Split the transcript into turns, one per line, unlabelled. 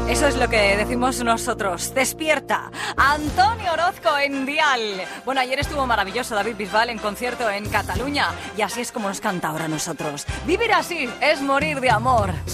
Eso es lo que decimos nosotros. Despierta. Antonio Orozco en Dial. Bueno, ayer estuvo maravilloso David Bisbal en concierto en Cataluña. Y así es como nos canta ahora a nosotros. Vivir así es morir de amor.